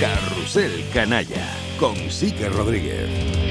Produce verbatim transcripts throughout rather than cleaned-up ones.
Carrusel Canalla con Sique Rodríguez.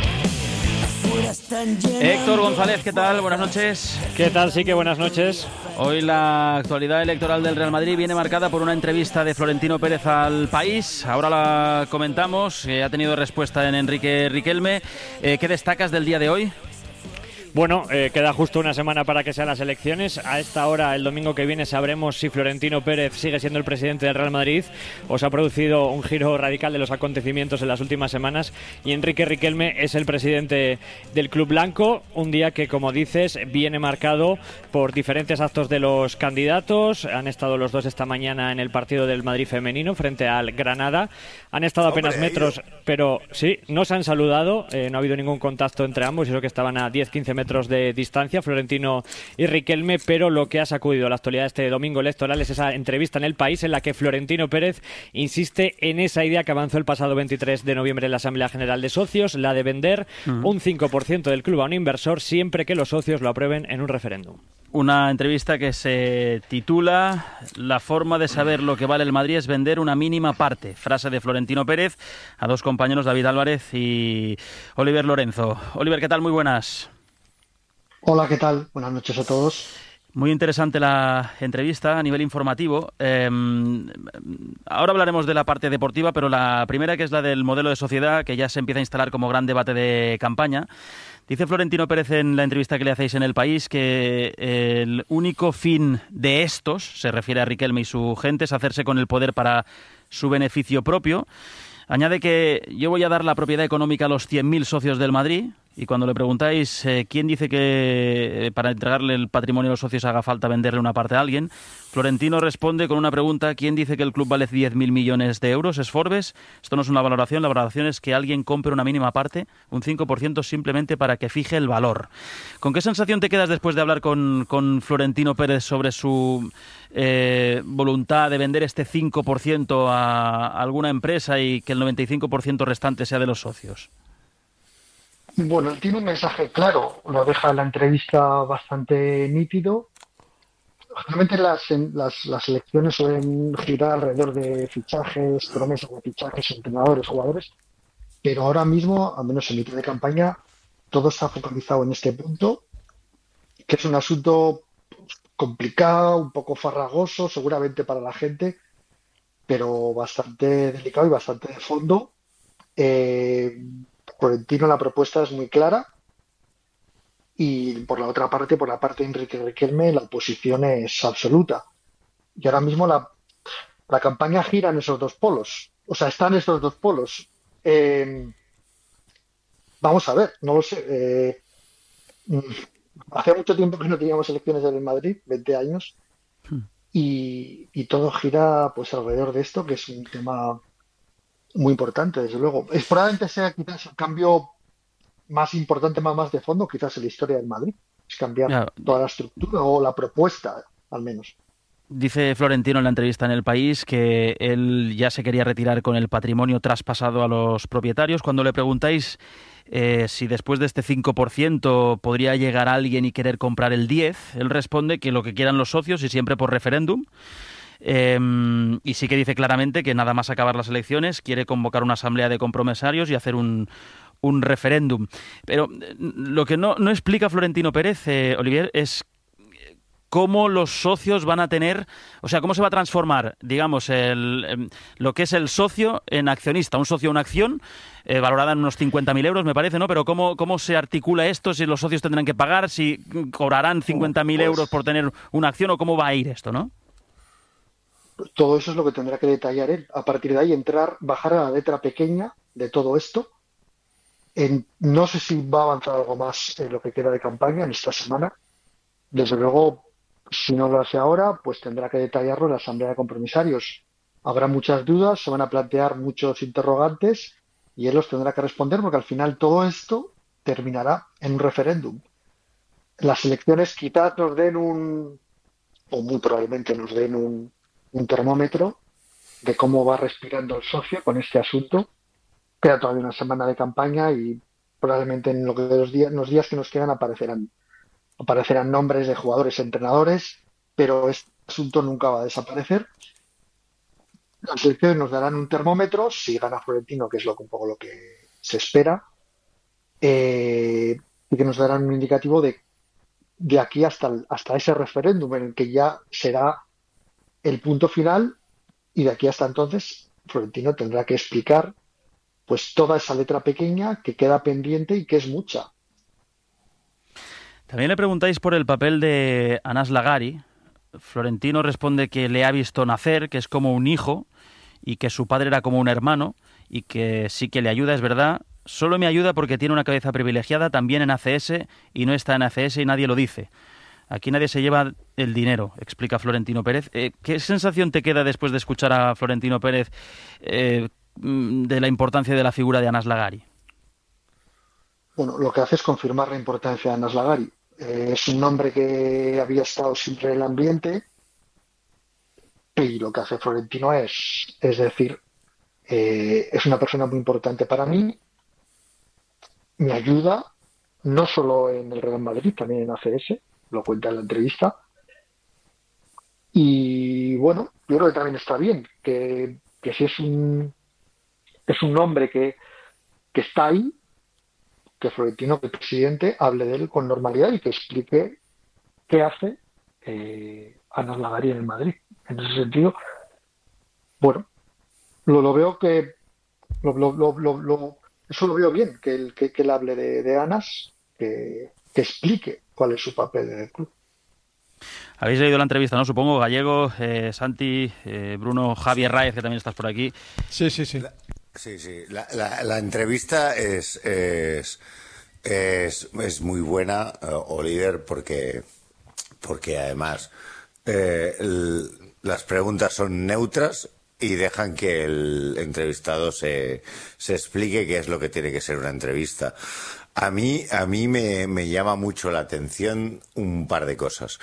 Héctor González, ¿qué tal? Buenas noches. ¿Qué tal? Sí que buenas noches. Hoy la actualidad electoral del Real Madrid viene marcada por una entrevista de Florentino Pérez al País. Ahora la comentamos. Eh, ha tenido respuesta en Enrique Riquelme. Eh, ¿Qué destacas del día de hoy? Bueno, eh, queda justo una semana para que sean las elecciones. A esta hora, el domingo que viene, sabremos si Florentino Pérez sigue siendo el presidente del Real Madrid o se ha producido un giro radical de los acontecimientos en las últimas semanas y Enrique Riquelme es el presidente del Club Blanco. Un día que, como dices, viene marcado por diferentes actos de los candidatos. Han estado los dos esta mañana en el partido del Madrid femenino frente al Granada. Han estado apenas Hombre, metros, pero sí, no se han saludado. Eh, no ha habido ningún contacto entre ambos y eso que estaban a diez a quince metros de distancia, Florentino y Riquelme, pero lo que ha sacudido la actualidad este domingo electoral es esa entrevista en El País en la que Florentino Pérez insiste en esa idea que avanzó el pasado veintitrés de noviembre en la Asamblea General de Socios, la de vender uh-huh. un cinco por ciento del club a un inversor siempre que los socios lo aprueben en un referéndum. Una entrevista que se titula La forma de saber lo que vale el Madrid es vender una mínima parte. Frase de Florentino Pérez a dos compañeros, David Álvarez y Oliver Lorenzo. Oliver, ¿qué tal? Muy buenas. Hola, ¿qué tal? Buenas noches a todos. Muy interesante la entrevista a nivel informativo. Eh, ahora hablaremos de la parte deportiva, pero la primera, que es la del modelo de sociedad, que ya se empieza a instalar como gran debate de campaña. Dice Florentino Pérez en la entrevista que le hacéis en El País que el único fin de estos, se refiere a Riquelme y su gente, es hacerse con el poder para su beneficio propio. Añade que yo voy a dar la propiedad económica a los cien mil socios del Madrid y cuando le preguntáis eh, quién dice que eh, para entregarle el patrimonio a los socios haga falta venderle una parte a alguien, Florentino responde con una pregunta: ¿quién dice que el club vale diez mil millones de euros? ¿Es Forbes? Esto no es una valoración, la valoración es que alguien compre una mínima parte, un cinco por ciento simplemente para que fije el valor. ¿Con qué sensación te quedas después de hablar con, con Florentino Pérez sobre su eh, voluntad de vender este cinco por ciento a, a alguna empresa y que el noventa y cinco por ciento restante sea de los socios? Bueno, él tiene un mensaje claro, lo deja en la entrevista bastante nítido. Realmente las, las, las elecciones suelen girar alrededor de fichajes, promesas de fichajes, entrenadores, jugadores, pero ahora mismo, al menos en mitad de campaña, todo está focalizado en este punto, que es un asunto complicado, un poco farragoso, seguramente para la gente, pero bastante delicado y bastante de fondo. Eh, Florentino, la propuesta es muy clara y por la otra parte, por la parte de Enrique Riquelme, la oposición es absoluta. Y ahora mismo la, la campaña gira en esos dos polos. O sea, están esos dos polos. Eh, vamos a ver, no lo sé. Eh, hace mucho tiempo que no teníamos elecciones en el Madrid, veinte años, y, y todo gira pues alrededor de esto, que es un tema muy importante, desde luego. Es, probablemente sea quizás el cambio más importante, más, más de fondo, quizás en la historia del Madrid. Es cambiar yeah. toda la estructura o la propuesta, al menos. Dice Florentino en la entrevista en El País que él ya se quería retirar con el patrimonio traspasado a los propietarios. Cuando le preguntáis eh, si después de este cinco por ciento podría llegar alguien y querer comprar el diez por ciento, él responde que lo que quieran los socios y siempre por referéndum. Eh, y sí que dice claramente que nada más acabar las elecciones quiere convocar una asamblea de compromisarios y hacer un, un referéndum. Pero lo que no, no explica Florentino Pérez, eh, Olivier, es cómo los socios van a tener, o sea, cómo se va a transformar, digamos, el, el, lo que es el socio en accionista. Un socio, una acción, eh, valorada en unos cincuenta mil euros, me parece, ¿no? Pero ¿cómo, cómo se articula esto? Si los socios tendrán que pagar, si cobrarán cincuenta mil euros por tener una acción, o cómo va a ir esto, ¿no? Todo eso es lo que tendrá que detallar él. A partir de ahí, entrar, bajar a la letra pequeña de todo esto. En, no sé si va a avanzar algo más en lo que queda de campaña en esta semana. Desde luego, si no lo hace ahora, pues tendrá que detallarlo en la Asamblea de Compromisarios. Habrá muchas dudas, se van a plantear muchos interrogantes y él los tendrá que responder porque al final todo esto terminará en un referéndum. Las elecciones quizás nos den un, o muy probablemente nos den un un termómetro de cómo va respirando el socio con este asunto. Queda todavía una semana de campaña y probablemente en lo que los días, los días que nos quedan aparecerán, aparecerán nombres de jugadores, entrenadores, pero este asunto nunca va a desaparecer. Las elecciones nos darán un termómetro, si gana Florentino, que es lo, un poco lo que se espera, eh, y que nos darán un indicativo de, de aquí hasta, el- hasta ese referéndum, en el que ya será el punto final, y de aquí hasta entonces Florentino tendrá que explicar pues toda esa letra pequeña que queda pendiente y que es mucha. También le preguntáis por el papel de Anas Lagari. Florentino responde que le ha visto nacer, que es como un hijo y que su padre era como un hermano y que sí que le ayuda, es verdad. Solo me ayuda porque tiene una cabeza privilegiada también en A C S y no está en A C S y nadie lo dice. Aquí nadie se lleva el dinero, explica Florentino Pérez. Eh, ¿Qué sensación te queda después de escuchar a Florentino Pérez eh, de la importancia de la figura de Anas Lagari? Bueno, lo que hace es confirmar la importancia de Anas Lagari. Eh, es un nombre que había estado siempre en el ambiente y lo que hace Florentino es, es decir, eh, es una persona muy importante para mí, me ayuda no solo en el Real Madrid, también en A C S, lo cuenta en la entrevista. Y bueno, yo creo que también está bien, que, que si es un, es un hombre que, que está ahí, que Florentino, que el presidente, hable de él con normalidad y que explique qué hace eh, Anas Lagari en el Madrid. En ese sentido, bueno, lo, lo veo que lo, lo, lo, lo- lo- eso lo veo bien, que él, que, que él hable de, de Anas, que, que explique cuál es su papel en el club. Habéis leído la entrevista, ¿no? Supongo, Gallego, eh, Santi, eh, Bruno, Javier Raez, que también estás por aquí. Sí, sí, sí. Sí, sí. La, la, la entrevista es, es, es, es muy buena, eh, Oliver, porque, porque además eh, el- las preguntas son neutras y dejan que el entrevistado se, se explique qué es lo que tiene que ser una entrevista. A mí, a mí me, me llama mucho la atención un par de cosas.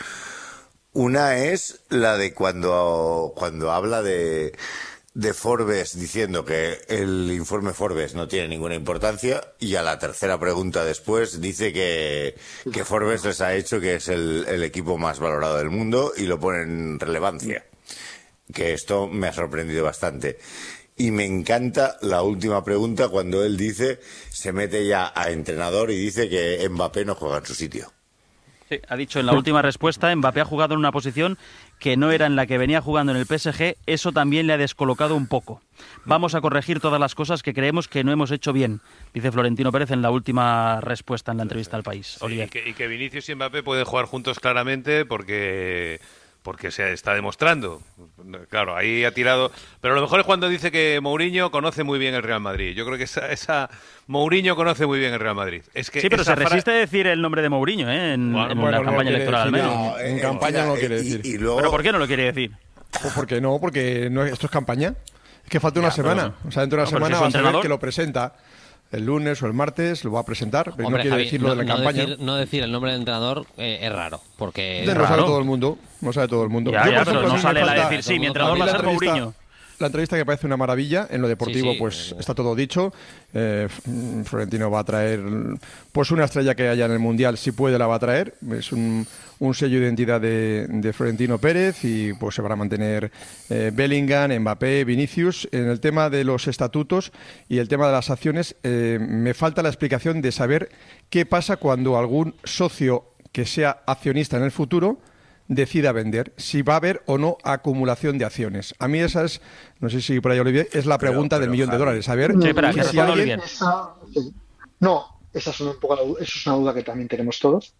Una es la de cuando, cuando habla de, de Forbes diciendo que el informe Forbes no tiene ninguna importancia y a la tercera pregunta después dice que, que Forbes les ha hecho que es el, el equipo más valorado del mundo y lo pone en relevancia. Que esto me ha sorprendido bastante. Y me encanta la última pregunta cuando él dice, se mete ya a entrenador y dice que Mbappé no juega en su sitio. Sí, ha dicho en la última respuesta, Mbappé ha jugado en una posición que no era en la que venía jugando en el P S G, eso también le ha descolocado un poco. Vamos a corregir todas las cosas que creemos que no hemos hecho bien, dice Florentino Pérez en la última respuesta en la entrevista al País. Sí, Oliver. y, que, y que Vinicius y Mbappé pueden jugar juntos claramente porque porque se está demostrando. Claro, ahí ha tirado... Pero lo mejor es cuando dice que Mourinho conoce muy bien el Real Madrid. Yo creo que esa... esa... Mourinho conoce muy bien el Real Madrid. Es que Sí, pero se fra... resiste a decir el nombre de Mourinho, ¿eh? En, Bueno, en bueno, la no campaña quiere electoral al decir menos. nada. En campaña no quiere decir. Y, y luego... ¿Pero por qué no lo quiere decir? Pues porque no, porque no, esto es campaña. Es que falta una Ya, pero semana. no. O sea, dentro de una No, pero si semana es va un a saber entrenador. que lo presenta el lunes o el martes, lo va a presentar, pero Hombre, no quiere Javi, decirlo no, de la no campaña. decir, no decir el nombre del entrenador eh, es raro, porque... No raro. sabe todo el mundo, no sabe todo el mundo. Ya, Yo, ya, por pero ejemplo, no a mí me sale la de falta- decir, sí, mi a entrenador mí va a la ser entrevista- Mourinho. La entrevista que parece una maravilla, en lo deportivo Sí, sí. pues está todo dicho. Eh, F- Florentino va a traer pues una estrella que haya en el Mundial, si puede la va a traer. Es un, un sello de identidad de, de Florentino Pérez y pues se van a mantener eh, Bellingham, Mbappé, Vinicius. En el tema de los estatutos y el tema de las acciones, eh, me falta la explicación de saber qué pasa cuando algún socio que sea accionista en el futuro decida vender, si va a haber o no acumulación de acciones. A mí esa es, no sé si por ahí Olivier, es la Pero- pregunta del pero, millón de Javi. dólares. A ver, Sí, espera, que si responda alguien- Olivier. Esa- sí. No, esa es, un poco la, du- eso es una duda que también tenemos todos.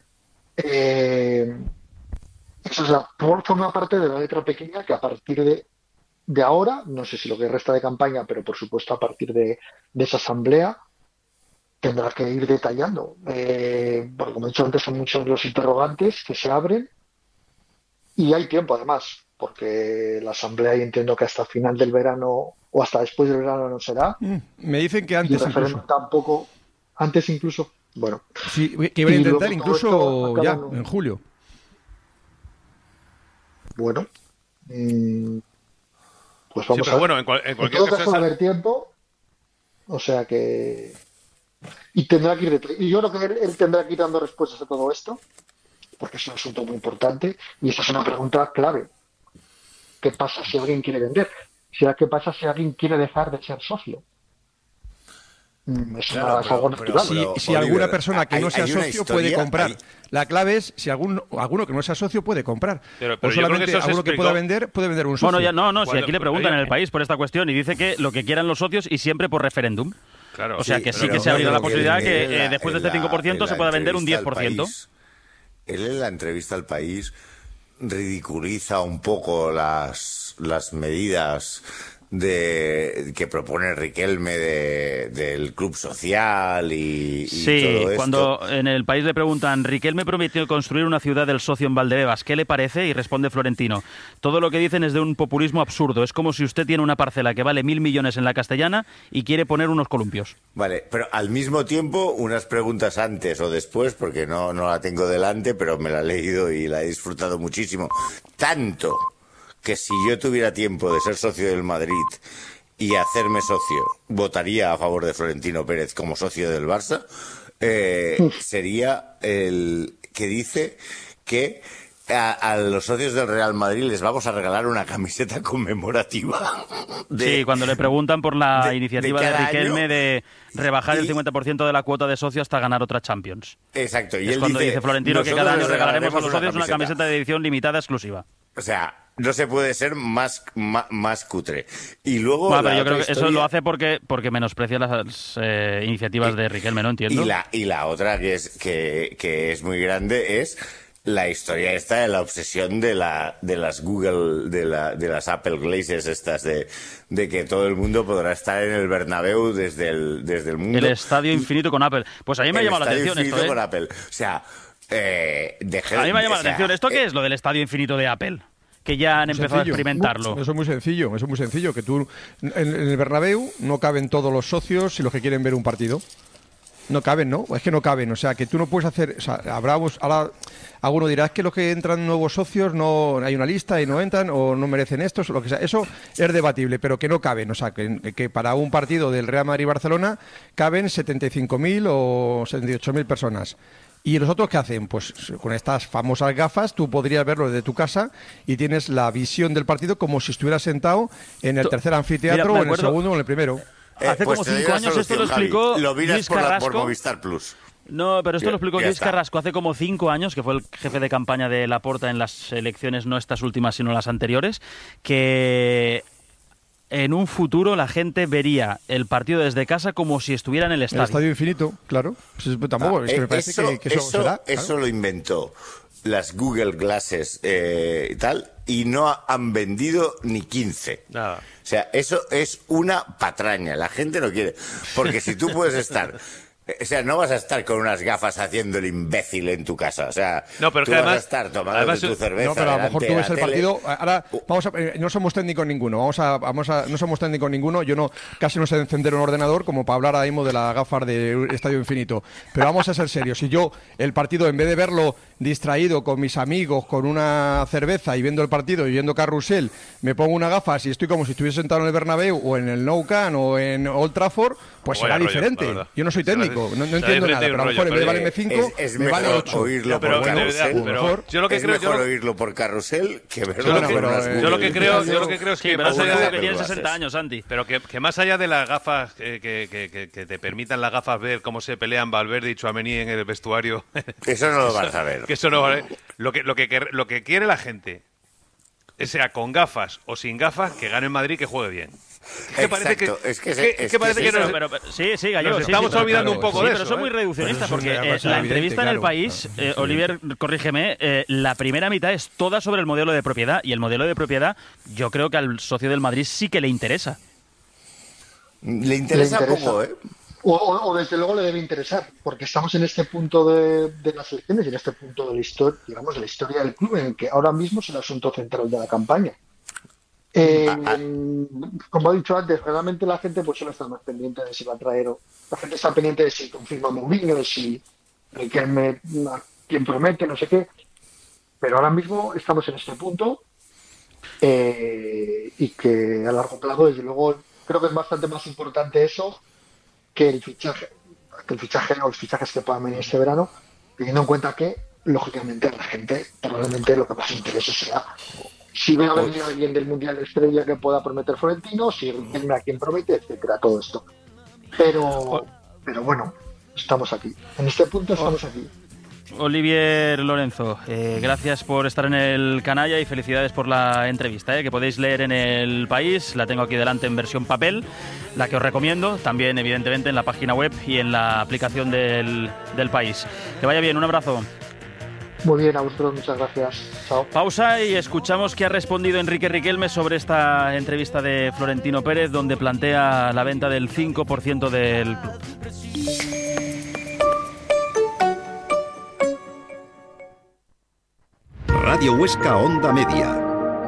Eh, Eso es la, por- forma parte de la letra pequeña que a partir de, de ahora, no sé si lo que resta de campaña, pero por supuesto a partir de, de esa asamblea, tendrá que ir detallando. Eh, porque como he dicho antes, son muchos los interrogantes que se abren y hay tiempo además, porque la asamblea y entiendo que hasta final del verano o hasta después del verano no será. Mm, me dicen que Y el antes referéndum incluso. tampoco, antes incluso, bueno, Sí, que iban a Y luego intentar todo incluso esto ya, acaba en- en julio. bueno, mm, pues Sí, vamos pero a ver. bueno, en, cual- en En cualquier todo caso... caso va a esa- haber tiempo, o sea que... Y tendrá que ir de... Y yo creo que él, él tendrá que ir dando respuestas a todo esto, porque es un asunto muy importante, y esa es una pregunta clave. ¿Qué pasa si alguien quiere vender? Si ¿qué pasa si alguien quiere dejar de ser socio? Es, Claro, una- es pero- algo pero- natural. Si, Pero, si Oliver, alguna persona que hay- no sea hay una socio historia, puede comprar. hay- La clave es si algún, alguno que no sea socio puede comprar. Pero- pero o yo creo que solamente eso se alguno que explicó- pueda vender puede vender un socio. Bueno, ya no, no, si Cuando- aquí le preguntan en el país por esta cuestión y dice que lo que quieran los socios y siempre por referéndum. Claro. O sea Sí, que sí pero que se abrirá no, la porque posibilidad él que en eh, la- después de en este la- cinco por ciento en se la pueda vender un diez entrevista por al ciento. país, él en la entrevista al país ridiculiza un poco las, las medidas de que propone Riquelme de, del club social y, y Sí, todo esto. cuando en el país le preguntan, Riquelme prometió construir una ciudad del socio en Valdebebas, ¿qué le parece? Y responde Florentino, todo lo que dicen es de un populismo absurdo, es como si usted tiene una parcela que vale mil millones en la Castellana y quiere poner unos columpios. Vale, pero al mismo tiempo, unas preguntas antes o después, porque no, no la tengo delante, pero me la he leído y la he disfrutado muchísimo. Tanto que si yo tuviera tiempo de ser socio del Madrid y hacerme socio, votaría a favor de Florentino Pérez como socio del Barça, eh, sería el que dice que a, a los socios del Real Madrid les vamos a regalar una camiseta conmemorativa. de- Sí, cuando le preguntan por la de- iniciativa de de, cada Riquelme año. de rebajar el Y- cincuenta por ciento de la cuota de socio hasta ganar otra Champions. Exacto, y Es él cuando dice, dice Florentino que "Nosotros cada año les regalaremos a los regalaremos socios una camiseta de edición limitada exclusiva. O sea, no se puede ser más, más, más cutre. Y luego. Bueno, la pero yo otra creo que eso historia- lo hace porque, porque menosprecia las eh, iniciativas de Riquelme, ¿no? Entiendo. Y la, y la otra que es, que, que es muy grande es la historia esta de la obsesión de la de las Google, de, la, de las Apple Glazes estas, de, de que todo el mundo podrá estar en el Bernabéu desde el, desde el mundo. El estadio infinito con Apple. Pues a mí me ha El llamado la estadio atención esto, infinito ¿eh? con Apple. O sea, eh, dejé- A mí me ha llamado o la sea, atención. ¿Esto qué eh, es lo del estadio infinito de Apple? Que ya han Muy empezado sencillo. a experimentarlo. Eso es muy sencillo, eso es muy sencillo. Que tú en, en el Bernabéu no caben todos los socios y los que quieren ver un partido. No caben, ¿no? Es que no caben. O sea, que tú no puedes hacer. O sea, habrá. Ahora, alguno dirá es que los que entran nuevos socios no hay una lista y no entran o no merecen esto, o lo que sea. Eso es debatible, pero que no caben. O sea, que, que para un partido del Real Madrid-Barcelona caben setenta y cinco mil o setenta y ocho mil personas. ¿Y los otros qué hacen? Pues con estas famosas gafas tú podrías verlo desde tu casa y tienes la visión del partido como si estuvieras sentado en el To- tercer anfiteatro Mira, me o en el acuerdo- segundo o en el primero. eh, Hace pues como te doy cinco la años esto lo solución, Javi. explicó Lo miras Luis por, la- por Carrasco. Movistar Plus. No, pero esto Ya- lo explicó ya Luis está. Carrasco hace como cinco años, que fue el jefe de campaña de Laporta en las elecciones, no estas últimas, sino las anteriores, que en un futuro la gente vería el partido desde casa como si estuviera en el El estadio. estadio infinito, claro. Pues es- tampoco, Ah, es que eh, me parece eso, que, que eso, eso- será. eso claro. lo inventó las Google Glasses eh, y tal, y no ha- han vendido ni quince. Nada. O sea, eso es una patraña. La gente no quiere. Porque si tú puedes estar. O sea, no vas a estar con unas gafas haciendo el imbécil en tu casa. O sea, No, pero tú que vas a además- estar tomando además- tu cerveza. No, pero a lo mejor delante tú de ves la el tele. partido. Ahora, vamos a, eh, no somos técnicos ninguno. Vamos a, vamos a, no somos técnicos ninguno. Yo no, casi no sé encender un ordenador como para hablar ahora mismo de las gafas de Estadio Infinito. Pero vamos a ser serios. Si yo el partido, en vez de verlo distraído con mis amigos, con una cerveza y viendo el partido y viendo carrusel, me pongo unas gafas y estoy como si estuviese sentado en el Bernabéu o en el Nou Camp o en Old Trafford, pues Vaya será rollo, diferente. la verdad. Yo no soy Será- técnico, no, no será entiendo diferente nada. un Pero a lo rollo, mejor en vez de pero valerme cinco, Es, es me mejor vale ocho. oírlo Ya, pero por que de carrusel. verdad, pero mejor. yo lo que es creo, yo mejor lo- oírlo por carrusel que verlo Yo lo con que- unas pero, eh, yo lo que Google creo, Glasses. yo lo que creo es Sí, que pero más eso allá es de- que tiene Apple sesenta Glasses. años, Santi. Pero que, que más allá de las gafas, eh, que, que, que, que te permitan las gafas ver cómo se pelean Valverde y Tchouaméni en el vestuario, Eso no lo vas a ver. que eso no vale. Lo que, lo que, quer- lo que quiere la gente, sea con gafas o sin gafas, que gane el Madrid y que juegue bien. Es que parece que, Exacto, es que es se- que- es es que que parece se- que Pero, nos- pero- pero- sí, sí, Gallo, nos sí, estamos sí, pero- olvidando claro, un poco sí, de pero eso, son muy ¿eh? reduccionistas Pero eso porque es una eh, cosa la evidente, entrevista en el claro. país, Claro, eh, eso es Oliver, evidente. corrígeme, eh, la primera mitad es toda sobre el modelo de propiedad y el modelo de propiedad yo creo que al socio del Madrid sí que le interesa. Le interesa, Le interesa. poco, ¿eh? O, o- o desde luego le debe interesar, porque estamos en este punto de, de las elecciones y en este punto de la historia, digamos, de la historia del club, en el que ahora mismo es el asunto central de la campaña. Eh, Ah, ah. Como he dicho antes, realmente la gente pues suele estar más pendiente de si va a traer o la gente está pendiente de si confirma Mourinho, de si Riquelme a quien promete, no sé qué. Pero ahora mismo estamos en este punto eh, y que a largo plazo, desde luego, creo que es bastante más importante eso que el fichaje, que el fichaje o los fichajes que puedan venir este verano, teniendo en cuenta que, lógicamente, a la gente probablemente lo que más interese sea si veo a venir alguien del Mundial de Estrella que pueda prometer Florentino, si Riquelme a quien promete, etcétera, todo esto. Pero, pero bueno, estamos aquí. En este punto estamos aquí. Olivier Lorenzo, eh, gracias por estar en el Canalla y felicidades por la entrevista, eh, que podéis leer en El País. La tengo aquí delante en versión papel, la que os recomiendo, también evidentemente en la página web y en la aplicación del, del País. Que vaya bien, un abrazo. Muy bien, a vosotros, muchas gracias. Chao. Pausa y escuchamos qué ha respondido Enrique Riquelme sobre esta entrevista de Florentino Pérez, donde plantea la venta del cinco por ciento del club. Radio Huesca Onda Media.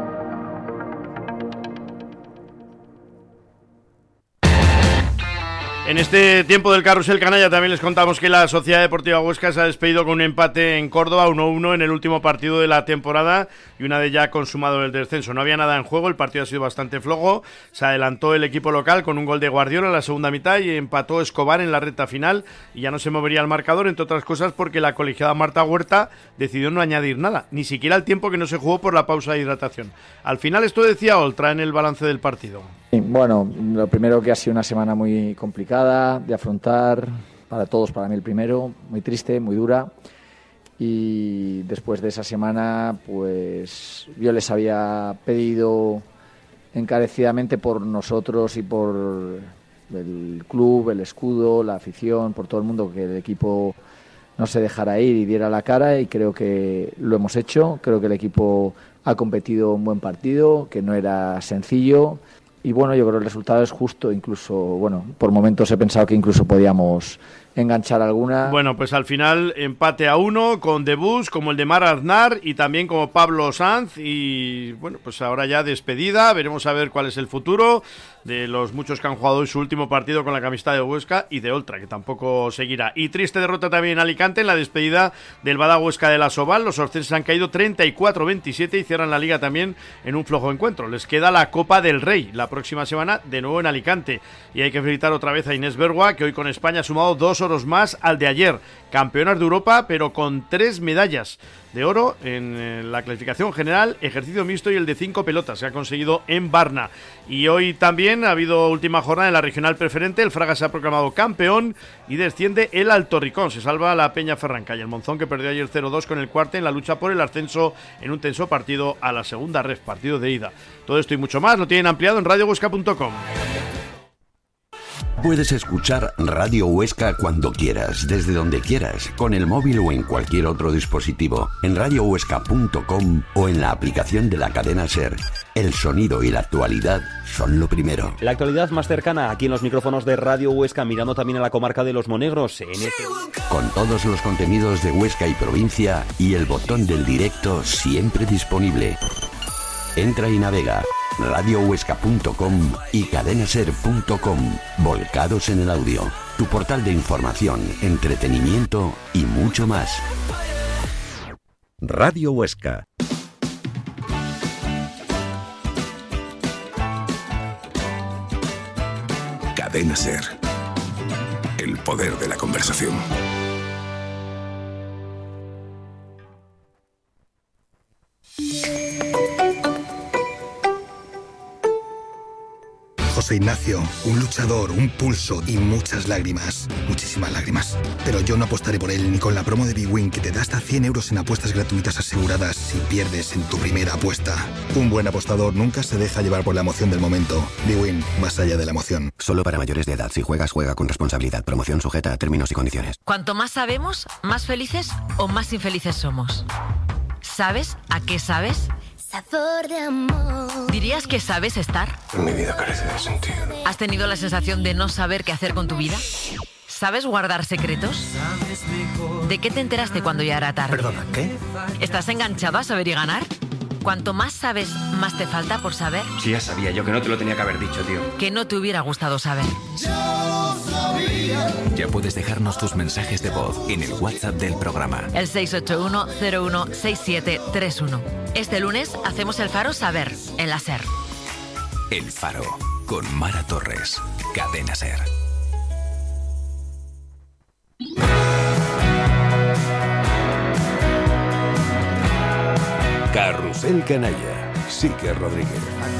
En este tiempo del Carrusel Canalla también les contamos que la Sociedad Deportiva Huesca se ha despedido con un empate en Córdoba, uno a uno en el último partido de la temporada y una vez ya consumado el descenso. No había nada en juego, el partido ha sido bastante flojo, se adelantó el equipo local con un gol de Guardiola en la segunda mitad y empató Escobar en la recta final y ya no se movería el marcador, entre otras cosas porque la colegiada Marta Huerta decidió no añadir nada, ni siquiera el tiempo que no se jugó por la pausa de hidratación. Al final esto decía Oltra en el balance del partido. Bueno, lo primero que ha sido una semana muy complicada de afrontar para todos, para mí el primero, muy triste, muy dura, y después de esa semana pues yo les había pedido encarecidamente por nosotros y por el club, el escudo, la afición, por todo el mundo, que el equipo no se dejara ir y diera la cara, y creo que lo hemos hecho. Creo que el equipo ha competido un buen partido, que no era sencillo. Y bueno, yo creo que el resultado es justo, incluso, bueno, por momentos he pensado que incluso podíamos enganchar alguna. Bueno, pues al final empate a uno con debuts como el de Mar Aznar y también como Pablo Sanz, y bueno, pues ahora ya despedida, veremos a ver cuál es el futuro de los muchos que han jugado hoy su último partido con la camiseta de Huesca y de Oltra, que tampoco seguirá. Y triste derrota también en Alicante en la despedida del Bada Huesca de la Soval. Los orcenses han caído treinta y cuatro a veintisiete y cierran la liga también en un flojo encuentro. Les queda la Copa del Rey la próxima semana, de nuevo en Alicante, y hay que felicitar otra vez a Inés Bergua, que hoy con España ha sumado dos oros más al de ayer. Campeonas de Europa, pero con tres medallas de oro en la clasificación general, ejercicio mixto y el de cinco pelotas se ha conseguido en Varna. Y hoy también ha habido última jornada en la regional preferente. El Fraga se ha proclamado campeón y desciende el Alto Ricón. Se salva la Peña Ferranca y el Monzón, que perdió ayer cero dos con el Cuarte en la lucha por el ascenso en un tenso partido a la segunda ref, partido de ida. Todo esto y mucho más lo tienen ampliado en radio huesca punto com. Puedes escuchar Radio Huesca cuando quieras, desde donde quieras, con el móvil o en cualquier otro dispositivo, en radio huesca punto com o en la aplicación de la cadena SER. El sonido y la actualidad son lo primero. La actualidad más cercana aquí en los micrófonos de Radio Huesca, mirando también a la comarca de Los Monegros. En este... Con todos los contenidos de Huesca y provincia y el botón del directo siempre disponible. Entra y navega radio huesca punto com y cadenaser punto com, volcados en el audio, tu portal de información, entretenimiento y mucho más. Radio Huesca. Cadena Ser. El poder de la conversación. José Ignacio, un luchador, un pulso y muchas lágrimas, muchísimas lágrimas. Pero yo no apostaré por él ni con la promo de Big Win, que te da hasta cien euros en apuestas gratuitas aseguradas si pierdes en tu primera apuesta. Un buen apostador nunca se deja llevar por la emoción del momento. Big Win, más allá de la emoción. Solo para mayores de edad. Si juegas, juega con responsabilidad. Promoción sujeta a términos y condiciones. Cuanto más sabemos, más felices o más infelices somos. ¿Sabes a qué sabes? Sabor de amor. ¿Dirías que sabes estar? Mi vida carece de sentido. ¿Has tenido la sensación de no saber qué hacer con tu vida? ¿Sabes guardar secretos? ¿De qué te enteraste cuando ya era tarde? ¿Perdona, qué? ¿Estás enganchado a saber y ganar? Cuanto más sabes, más te falta por saber. Sí, ya sabía yo que no te lo tenía que haber dicho, tío. Que no te hubiera gustado saber. Ya puedes dejarnos tus mensajes de voz en el WhatsApp del programa. El seis ocho uno cero uno seis siete tres uno. Este lunes hacemos el Faro Saber, en la SER. El Faro, con Mara Torres. Cadena SER. Carrusel Canalla. Sique Rodríguez.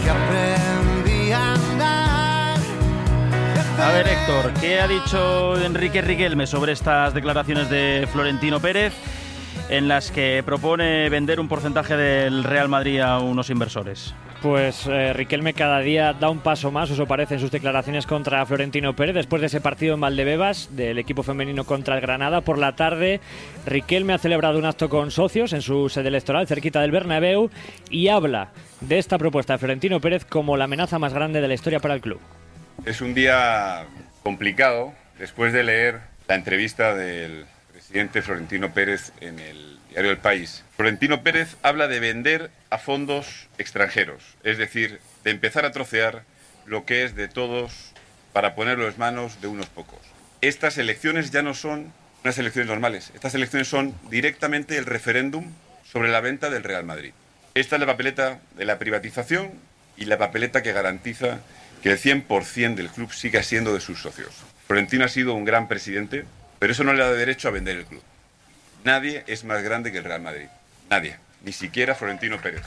A ver, Héctor, ¿qué ha dicho Enrique Riquelme sobre estas declaraciones de Florentino Pérez en las que propone vender un porcentaje del Real Madrid a unos inversores? Pues eh, Riquelme cada día da un paso más, eso parece, en sus declaraciones contra Florentino Pérez. Después de ese partido en Valdebebas, del equipo femenino contra el Granada, por la tarde, Riquelme ha celebrado un acto con socios en su sede electoral, cerquita del Bernabéu, y habla de esta propuesta de Florentino Pérez como la amenaza más grande de la historia para el club. Es un día complicado después de leer la entrevista del presidente Florentino Pérez en el diario El País. Florentino Pérez habla de vender a fondos extranjeros, es decir, de empezar a trocear lo que es de todos para ponerlo en manos de unos pocos. Estas elecciones ya no son unas elecciones normales, estas elecciones son directamente el referéndum sobre la venta del Real Madrid. Esta es la papeleta de la privatización y la papeleta que garantiza que el cien por ciento del club siga siendo de sus socios. Florentino ha sido un gran presidente, pero eso no le da derecho a vender el club. Nadie es más grande que el Real Madrid. Nadie. Ni siquiera Florentino Pérez.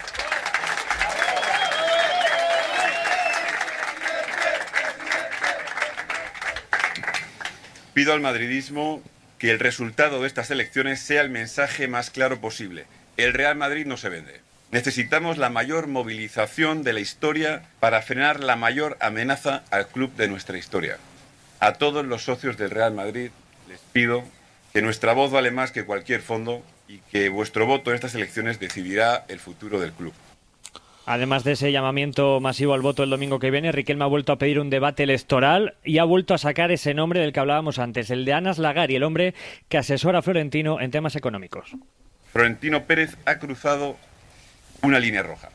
Pido al madridismo que el resultado de estas elecciones sea el mensaje más claro posible. El Real Madrid no se vende. Necesitamos la mayor movilización de la historia para frenar la mayor amenaza al club de nuestra historia. A todos los socios del Real Madrid les pido que nuestra voz vale más que cualquier fondo y que vuestro voto en estas elecciones decidirá el futuro del club. Además de ese llamamiento masivo al voto el domingo que viene, Riquelme ha vuelto a pedir un debate electoral y ha vuelto a sacar ese nombre del que hablábamos antes, el de Anas Lagari, el hombre que asesora a Florentino en temas económicos. Florentino Pérez ha cruzado una línea roja.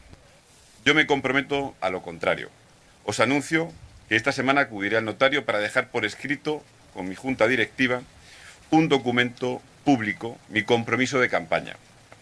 Yo me comprometo a lo contrario. Os anuncio que esta semana acudiré al notario para dejar por escrito, con mi junta directiva, un documento público, mi compromiso de campaña.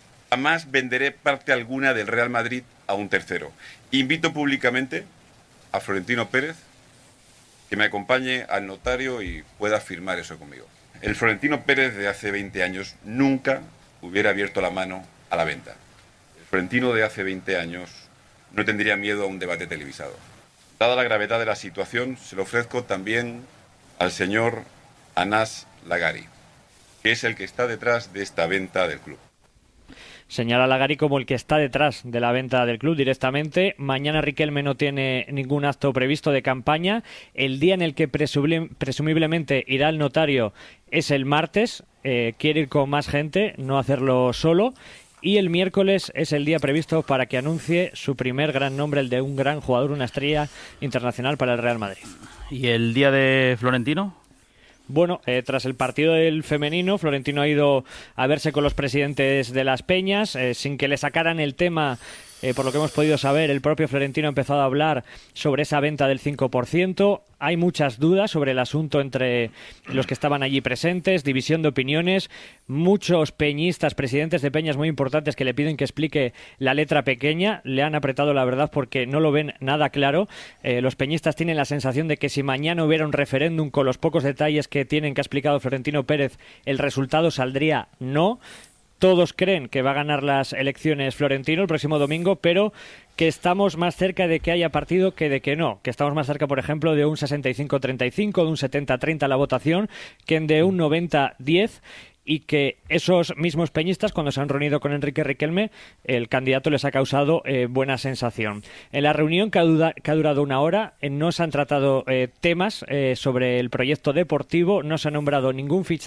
Jamás venderé parte alguna del Real Madrid a un tercero. Invito públicamente a Florentino Pérez que me acompañe al notario y pueda firmar eso conmigo. El Florentino Pérez de hace veinte años nunca hubiera abierto la mano a la venta. El Florentino de hace veinte años no tendría miedo a un debate televisado. Dada la gravedad de la situación, se lo ofrezco también al señor Anas Lagari, que es el que está detrás de esta venta del club. Señala Lagari como el que está detrás de la venta del club directamente. Mañana Riquelme no tiene ningún acto previsto de campaña. El día en el que presumiblemente, presumiblemente irá al notario es el martes. Eh, quiere ir con más gente, no hacerlo solo. Y el miércoles es el día previsto para que anuncie su primer gran nombre, el de un gran jugador, una estrella internacional para el Real Madrid. ¿Y el día de Florentino? Bueno, eh, tras el partido del femenino, Florentino ha ido a verse con los presidentes de las peñas, eh, sin que le sacaran el tema. Eh, por lo que hemos podido saber, el propio Florentino ha empezado a hablar sobre esa venta del cinco por ciento. Hay muchas dudas sobre el asunto entre los que estaban allí presentes, división de opiniones, muchos peñistas, presidentes de peñas muy importantes que le piden que explique la letra pequeña. Le han apretado la verdad porque no lo ven nada claro. Eh, los peñistas tienen la sensación de que si mañana hubiera un referéndum con los pocos detalles que tienen que ha explicado Florentino Pérez, el resultado saldría no. Todos creen que va a ganar las elecciones Florentino el próximo domingo, pero que estamos más cerca de que haya partido que de que no. Que estamos más cerca, por ejemplo, de un sesenta y cinco treinta y cinco, de un setenta treinta la votación, que de un noventa diez. Y que esos mismos peñistas, cuando se han reunido con Enrique Riquelme, el candidato les ha causado eh, buena sensación. En la reunión, que ha, duda, que ha durado una hora, eh, no se han tratado eh, temas eh, sobre el proyecto deportivo, no se ha nombrado ningún fichaje